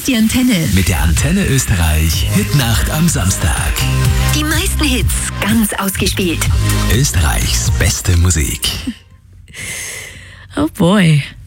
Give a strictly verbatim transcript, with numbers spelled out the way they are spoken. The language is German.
ist die Antenne. Mit der Antenne Österreich Hitnacht am Samstag. Die meisten Hits ganz ausgespielt. Österreichs beste Musik. Oh boy.